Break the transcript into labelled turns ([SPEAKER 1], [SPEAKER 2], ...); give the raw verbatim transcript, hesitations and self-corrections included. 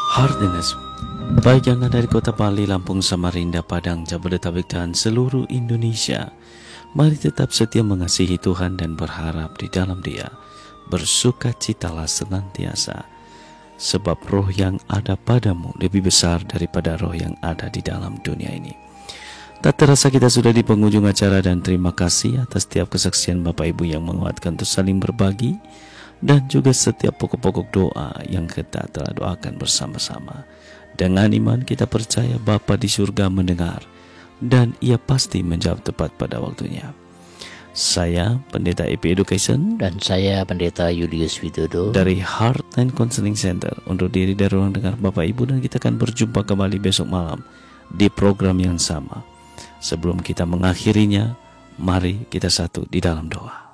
[SPEAKER 1] Hardness. Baik yang ada di kota Bali, Lampung, Samarinda, Padang, Jabodetabek dan seluruh Indonesia, mari tetap setia mengasihi Tuhan dan berharap di dalam Dia. Bersukacitalah senantiasa, sebab roh yang ada padamu lebih besar daripada roh yang ada di dalam dunia ini. Tak terasa kita sudah di penghujung acara, dan terima kasih atas setiap kesaksian Bapak Ibu yang menguatkan untuk saling berbagi, dan juga setiap pokok-pokok doa yang kita telah doakan bersama-sama. Dengan iman kita percaya Bapa di surga mendengar, dan Ia pasti menjawab tepat pada waktunya. Saya Pendeta E P Education,
[SPEAKER 2] dan saya Pendeta Julius Widodo
[SPEAKER 1] dari Heartline Counseling Center undur diri dari ruang dengar Bapak Ibu, dan kita akan berjumpa kembali besok malam di program yang sama. Sebelum kita mengakhirinya, mari kita satu di dalam doa.